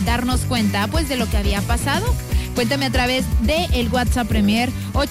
darnos cuenta pues de lo que había pasado. Cuéntame a través de el WhatsApp Premier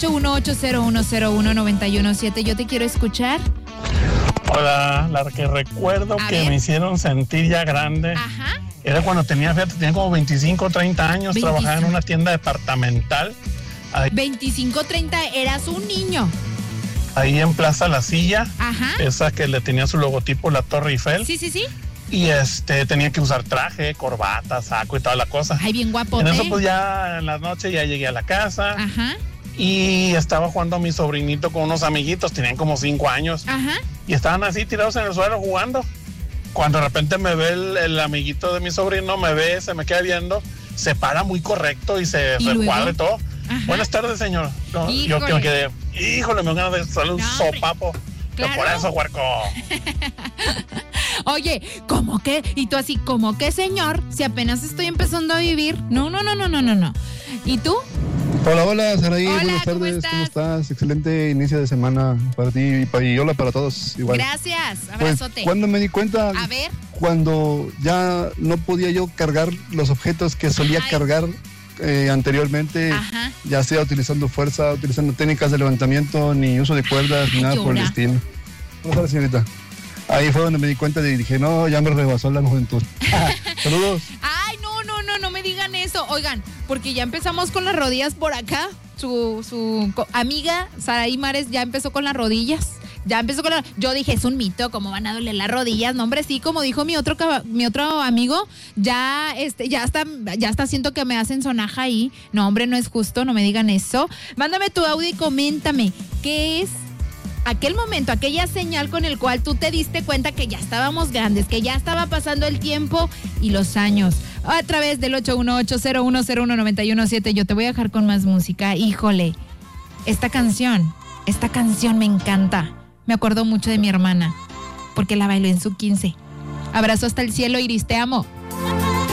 818-101-917. Yo te quiero escuchar. Hola, la que recuerdo que me hicieron sentir ya grande. Ajá. Era cuando tenía como 25, 30 años, 25. Trabajaba en una tienda departamental. 25, 30, eras un niño. Ahí en Plaza La Silla. Ajá. Esa que le tenía su logotipo, la Torre Eiffel. Sí. Y tenía que usar traje, corbata, saco y toda la cosa. Ay, bien guapo. En eso pues ya en la noche ya llegué a la casa. Ajá. Y estaba jugando a mi sobrinito con unos amiguitos, tenían como 5 años. Ajá. Y estaban así tirados en el suelo jugando. Cuando de repente me ve el amiguito de mi sobrino, me ve, se me queda viendo, se para muy correcto y se recuadra y todo. Ajá. Buenas tardes, señor. No, yo que me quedé, híjole, me van a dar un sopapo. Claro. Por eso, huerco. Oye, ¿cómo que? Y tú así, ¿cómo que, señor? Si apenas estoy empezando a vivir. No. ¿Y tú? Hola, Saraí, hola, buenas tardes, ¿cómo estás? Excelente inicio de semana para ti y hola para todos igual. Gracias, abrazote. Pues, cuando me di cuenta, a ver, cuando ya no podía yo cargar los objetos que solía cargar anteriormente. Ajá. Ya sea utilizando fuerza, utilizando técnicas de levantamiento, ni uso de cuerdas, ni nada por el estilo. Buenas tardes, señorita. Ahí fue donde me di cuenta y dije, no, ya me rebasó la juventud. Saludos. Ay, no me digan eso. Oigan, porque ya empezamos con las rodillas por acá. Su amiga Saraí Mares ya empezó con las rodillas. Yo dije, es un mito, ¿cómo van a doler las rodillas? No, hombre, sí, como dijo mi otro amigo, ya está siento que me hacen sonaja ahí. No, hombre, no es justo, no me digan eso. Mándame tu audio y coméntame, ¿qué es aquel momento, aquella señal con el cual tú te diste cuenta que ya estábamos grandes, que ya estaba pasando el tiempo y los años? A través del 818-0101917. Yo te voy a dejar con más música. Híjole, esta canción me encanta. Me acuerdo mucho de mi hermana, porque la bailó en su 15. Abrazo hasta el cielo, Iris, te amo.